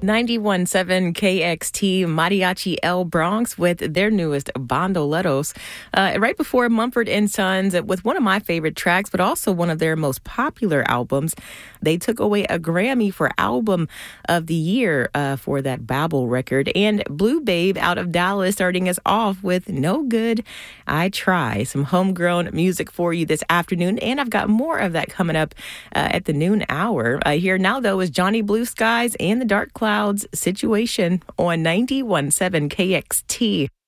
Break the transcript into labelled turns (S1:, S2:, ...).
S1: 91.7 KXT Mariachi El Bronx with their newest Bandoleros. Right before Mumford & Sons with one of my favorite tracks, but also one of their most popular albums. They took away a Grammy for Album of the Year for that Babel record. And Blue Babe out of Dallas starting us off with No Good, I Try. Some homegrown music for you this afternoon. And I've got more of that coming up at the noon hour. Here now, though, is Johnny Blue Skies and the Dark Clouds Situation on 91.7 KXT.